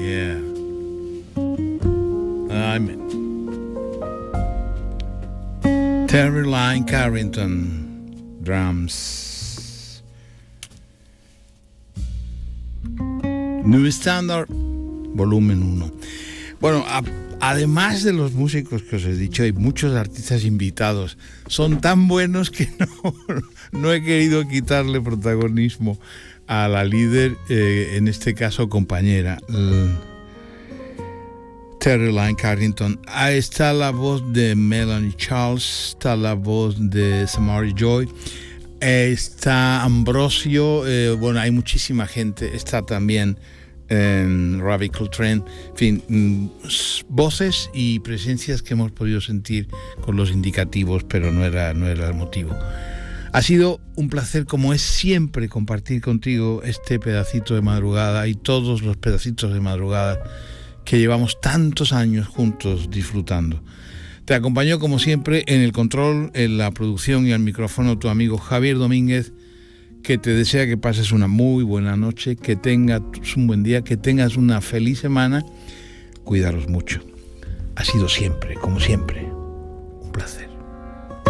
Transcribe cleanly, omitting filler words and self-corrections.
Yeah. Amen. Terry Lyne Carrington, drums. New Standard, volumen 1. Bueno, además de los músicos que os he dicho, hay muchos artistas invitados. Son tan buenos que no he querido quitarle protagonismo a la líder, en este caso compañera, Terry Lyne Carrington. Ahí está la voz de Melanie Charles, está la voz de Samari Joy, está Ambrosio, bueno, hay muchísima gente, está también Ravi Coltrane, en fin, voces y presencias que hemos podido sentir con los indicativos, pero no era el motivo. Ha sido un placer, como es siempre, compartir contigo este pedacito de madrugada y todos los pedacitos de madrugada que llevamos tantos años juntos disfrutando. Te acompañó, como siempre, en el control, en la producción y al micrófono tu amigo Javier Domínguez, que te desea que pases una muy buena noche, que tengas un buen día, que tengas una feliz semana. Cuidaros mucho. Ha sido siempre, como siempre, un placer.